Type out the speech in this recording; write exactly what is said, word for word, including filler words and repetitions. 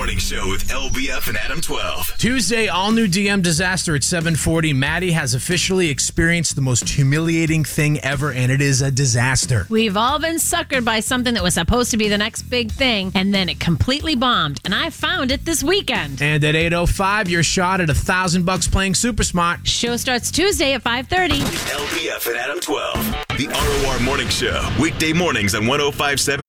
Morning Show with L B F and Adam twelve. Tuesday, all-new D M disaster at seven forty. Maddie has officially experienced the most humiliating thing ever, and it is a disaster. We've all been suckered by something that was supposed to be the next big thing, and then it completely bombed, and I found it this weekend. And at eight oh five, your shot at a thousand bucks playing Super Smart. Show starts Tuesday at five thirty. L B F and Adam twelve. The R O R Morning Show. Weekday mornings on one oh five point seven